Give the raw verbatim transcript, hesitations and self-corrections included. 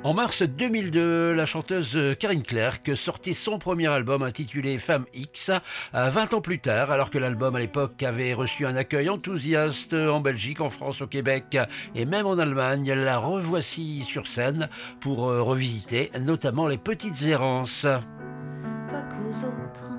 En mars deux mille deux, la chanteuse Karine Clerc sortait son premier album intitulé Femme X, euh, vingt ans plus tard, alors que l'album à l'époque avait reçu un accueil enthousiaste en Belgique, en France, au Québec et même en Allemagne. La revoici sur scène pour euh, revisiter notamment les petites errances. Pas qu'aux autres